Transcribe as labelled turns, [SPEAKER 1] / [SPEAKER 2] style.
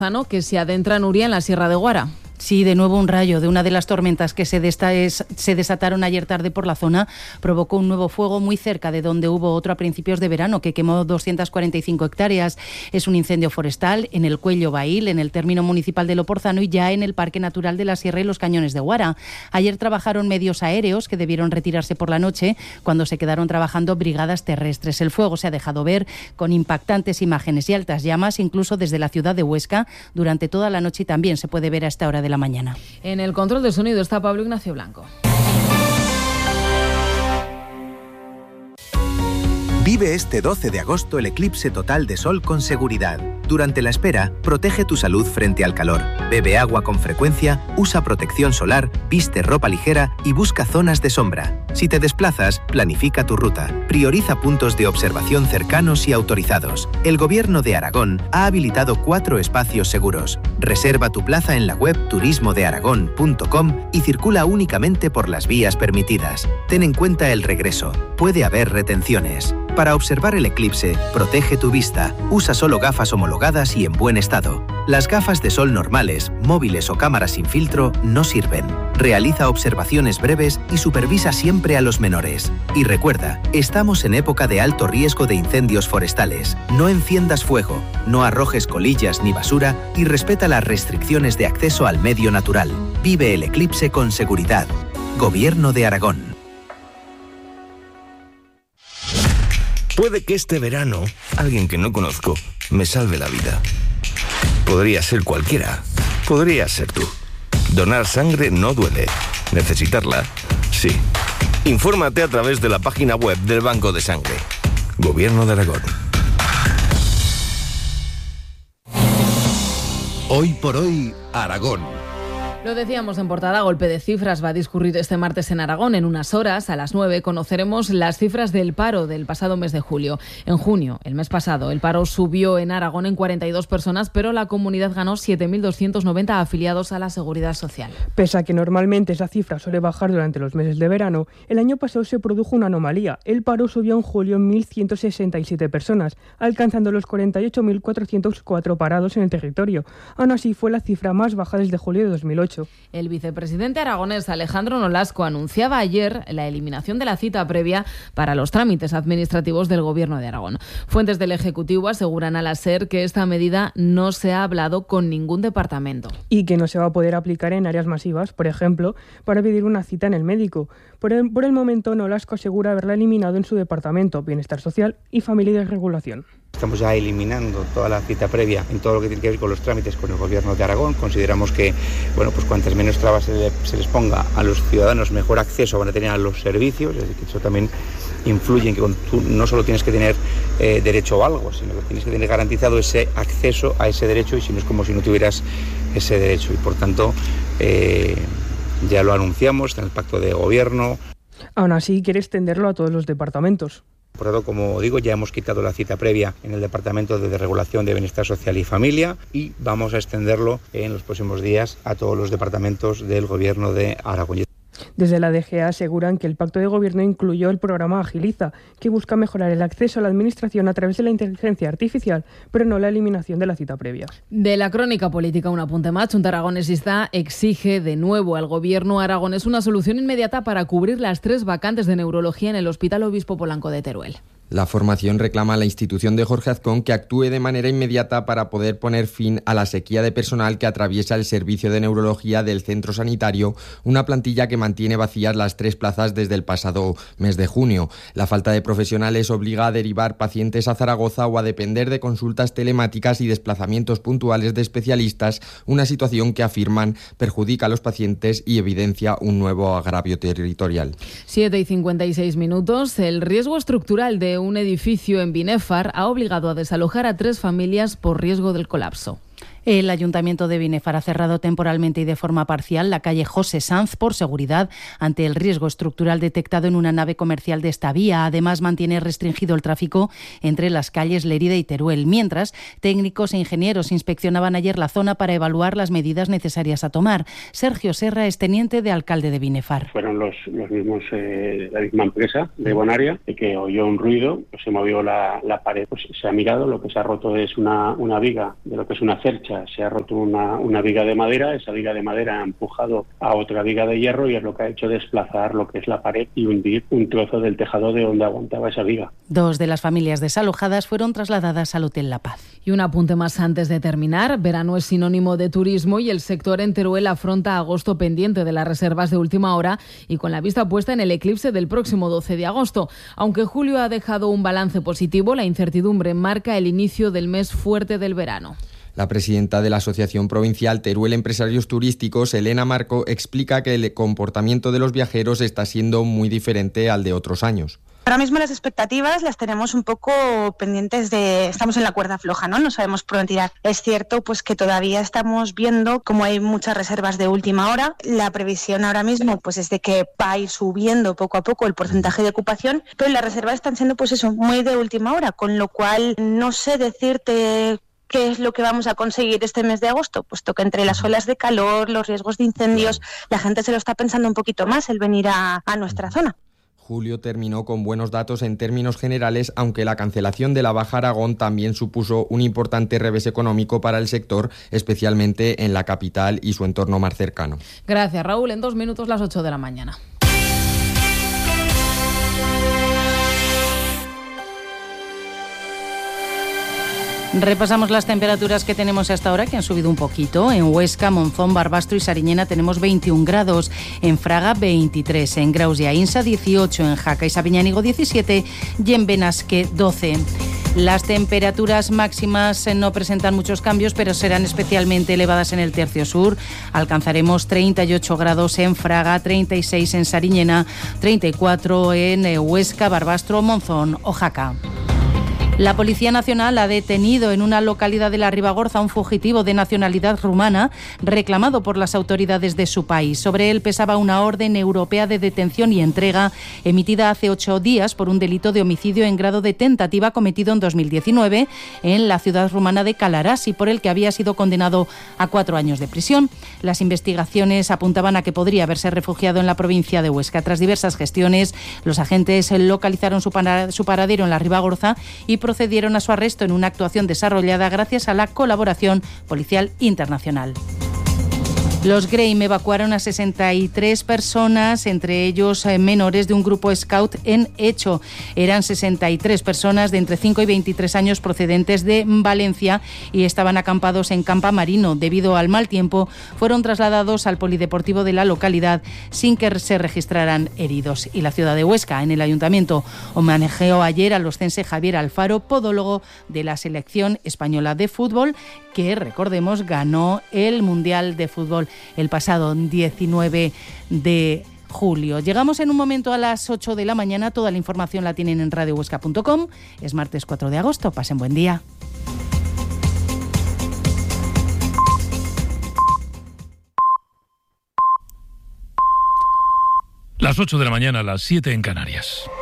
[SPEAKER 1] Que se adentra Nuria en la Sierra de Guara.
[SPEAKER 2] Sí, de nuevo un rayo de una de las tormentas que se desataron ayer tarde por la zona provocó un nuevo fuego muy cerca de donde hubo otro a principios de verano que quemó 245 hectáreas. Es un incendio forestal en el Cuello Bail, en el término municipal de Loporzano y ya en el Parque Natural de la Sierra y los Cañones de Guara. Ayer trabajaron medios aéreos que debieron retirarse por la noche cuando se quedaron trabajando brigadas terrestres. El fuego se ha dejado ver con impactantes imágenes y altas llamas, incluso desde la ciudad de Huesca, durante toda la noche y también se puede ver a esta hora de la mañana.
[SPEAKER 1] En el control de sonido está Pablo Ignacio Blanco.
[SPEAKER 3] Vive este 12 de agosto el eclipse total de sol con seguridad. Durante la espera, protege tu salud frente al calor. Bebe agua con frecuencia, usa protección solar, viste ropa ligera y busca zonas de sombra. Si te desplazas, planifica tu ruta. Prioriza puntos de observación cercanos y autorizados. El Gobierno de Aragón ha habilitado 4 espacios seguros. Reserva tu plaza en la web turismodearagón.com y circula únicamente por las vías permitidas. Ten en cuenta el regreso. Puede haber retenciones. Para observar el eclipse, protege tu vista. Usa solo gafas homologadas y en buen estado. Las gafas de sol normales, móviles o cámaras sin filtro no sirven. Realiza observaciones breves y supervisa siempre a los menores. Y recuerda, estamos en época de alto riesgo de incendios forestales. No enciendas fuego, no arrojes colillas ni basura y respeta las restricciones de acceso al medio natural. Vive el eclipse con seguridad. Gobierno de Aragón.
[SPEAKER 4] Puede que este verano alguien que no conozco me salve la vida. Podría ser cualquiera. Podría ser tú. Donar sangre no duele. Necesitarla, sí. Infórmate a través de la página web del Banco de Sangre. Gobierno de Aragón.
[SPEAKER 5] Hoy por hoy, Aragón.
[SPEAKER 1] Lo decíamos en portada, golpe de cifras va a discurrir este martes en Aragón. En unas horas, a las 9, conoceremos las cifras del paro del pasado mes de julio. En junio, el mes pasado, el paro subió en Aragón en 42 personas, pero la comunidad ganó 7.290 afiliados a la Seguridad Social.
[SPEAKER 6] Pese a que normalmente esa cifra suele bajar durante los meses de verano, el año pasado se produjo una anomalía. El paro subió en julio en 1.167 personas, alcanzando los 48.404 parados en el territorio. Aún así, fue la cifra más baja desde julio de 2008.
[SPEAKER 1] El vicepresidente aragonés Alejandro Nolasco anunciaba ayer la eliminación de la cita previa para los trámites administrativos del Gobierno de Aragón. Fuentes del Ejecutivo aseguran a la SER que esta medida no se ha hablado con ningún departamento.
[SPEAKER 6] Y que no se va a poder aplicar en áreas masivas, por ejemplo, para pedir una cita en el médico. Por el momento, Nolasco asegura haberla eliminado en su departamento, Bienestar Social y Familia y Desregulación.
[SPEAKER 7] Estamos ya eliminando toda la cita previa en todo lo que tiene que ver con los trámites con el Gobierno de Aragón. Consideramos que, pues cuantas menos trabas se les ponga a los ciudadanos, mejor acceso van a tener a los servicios. Es decir, que eso también influye en que tú no solo tienes que tener derecho a algo, sino que tienes que tener garantizado ese acceso a ese derecho, y si no es como si no tuvieras ese derecho. Y por tanto, ya lo anunciamos en el pacto de gobierno.
[SPEAKER 6] Aún así, quiere extenderlo a todos los departamentos.
[SPEAKER 7] Por lo tanto, como digo, ya hemos quitado la cita previa en el Departamento de Desregulación de Bienestar Social y Familia y vamos a extenderlo en los próximos días a todos los departamentos del Gobierno de Aragón.
[SPEAKER 6] Desde la DGA aseguran que el pacto de gobierno incluyó el programa Agiliza, que busca mejorar el acceso a la administración a través de la inteligencia artificial, pero no la eliminación de la cita previa.
[SPEAKER 1] De la crónica política, un apunte más. Junta Aragonesista exige de nuevo al Gobierno aragonés una solución inmediata para cubrir las 3 vacantes de neurología en el Hospital Obispo Polanco de Teruel.
[SPEAKER 8] La formación reclama a la institución de Jorge Azcón que actúe de manera inmediata para poder poner fin a la sequía de personal que atraviesa el servicio de neurología del centro sanitario, una plantilla que mantiene vacías las 3 plazas desde el pasado mes de junio. La falta de profesionales obliga a derivar pacientes a Zaragoza o a depender de consultas telemáticas y desplazamientos puntuales de especialistas, una situación que afirman perjudica a los pacientes y evidencia un nuevo agravio territorial.
[SPEAKER 1] 7:56. El riesgo estructural de un edificio en Binefar ha obligado a desalojar a 3 familias por riesgo del colapso.
[SPEAKER 2] El Ayuntamiento de Binefar ha cerrado temporalmente y de forma parcial la calle José Sanz por seguridad ante el riesgo estructural detectado en una nave comercial de esta vía. Además, mantiene restringido el tráfico entre las calles Lérida y Teruel. Mientras, técnicos e ingenieros inspeccionaban ayer la zona para evaluar las medidas necesarias a tomar. Sergio Serra es teniente de alcalde de Binefar.
[SPEAKER 9] Fueron los mismos, la misma empresa de Bonaria, que oyó un ruido, pues se movió la pared, pues se ha mirado, lo que se ha roto es una viga de lo que es una cercha marcha. Se ha roto una viga de madera, esa viga de madera ha empujado a otra viga de hierro y es lo que ha hecho desplazar lo que es la pared y hundir un trozo del tejado de donde aguantaba esa viga.
[SPEAKER 2] 2 de las familias desalojadas fueron trasladadas al Hotel La Paz.
[SPEAKER 1] Y un apunte más antes de terminar. Verano es sinónimo de turismo y el sector en Teruel afronta agosto pendiente de las reservas de última hora y con la vista puesta en el eclipse del próximo 12 de agosto. Aunque julio ha dejado un balance positivo, la incertidumbre marca el inicio del mes fuerte del verano.
[SPEAKER 8] La presidenta de la Asociación Provincial Teruel Empresarios Turísticos, Elena Marco, explica que el comportamiento de los viajeros está siendo muy diferente al de otros años.
[SPEAKER 10] Ahora mismo las expectativas las tenemos un poco pendientes estamos en la cuerda floja, ¿no? No sabemos por dónde tirar. Es cierto pues que todavía estamos viendo como hay muchas reservas de última hora. La previsión ahora mismo pues es de que va a ir subiendo poco a poco el porcentaje de ocupación, pero las reservas están siendo pues eso, muy de última hora, con lo cual no sé decirte qué es lo que vamos a conseguir este mes de agosto, puesto que entre las olas de calor, los riesgos de incendios, la gente se lo está pensando un poquito más el venir a nuestra zona.
[SPEAKER 8] Julio terminó con buenos datos en términos generales, aunque la cancelación de la Baja Aragón también supuso un importante revés económico para el sector, especialmente en la capital y su entorno más cercano.
[SPEAKER 1] Gracias, Raúl. En 2 minutos, las 8 de la mañana.
[SPEAKER 2] Repasamos las temperaturas que tenemos hasta ahora, que han subido un poquito. En Huesca, Monzón, Barbastro y Sariñena tenemos 21 grados. En Fraga, 23. En Graus y Aínsa, 18. En Jaca y Sabiñánigo, 17. Y en Benasque, 12. Las temperaturas máximas no presentan muchos cambios, pero serán especialmente elevadas en el tercio sur. Alcanzaremos 38 grados en Fraga, 36 en Sariñena, 34 en Huesca, Barbastro, Monzón o Jaca. La Policía Nacional ha detenido en una localidad de la Ribagorza a un fugitivo de nacionalidad rumana reclamado por las autoridades de su país. Sobre él pesaba una orden europea de detención y entrega emitida hace 8 días por un delito de homicidio en grado de tentativa cometido en 2019 en la ciudad rumana de Calarasi, por el que había sido condenado a 4 años de prisión. Las investigaciones apuntaban a que podría haberse refugiado en la provincia de Huesca. Tras diversas gestiones, los agentes localizaron su paradero en la Ribagorza y procedieron a su arresto en una actuación desarrollada gracias a la colaboración policial internacional. Los Greim evacuaron a 63 personas, entre ellos menores de un grupo scout en Hecho. Eran 63 personas de entre 5 y 23 años procedentes de Valencia y estaban acampados en Campamarino. Debido al mal tiempo, fueron trasladados al polideportivo de la localidad sin que se registraran heridos. Y la ciudad de Huesca, en el ayuntamiento, homenajeó ayer al oscense Javier Alfaro, podólogo de la selección española de fútbol, que, recordemos, ganó el Mundial de Fútbol el pasado 19 de julio. Llegamos en un momento a las 8 de la mañana. Toda la información la tienen en radiohuesca.com. Es martes 4 de agosto. Pasen buen día.
[SPEAKER 11] Las 8 de la mañana, las 7 en Canarias.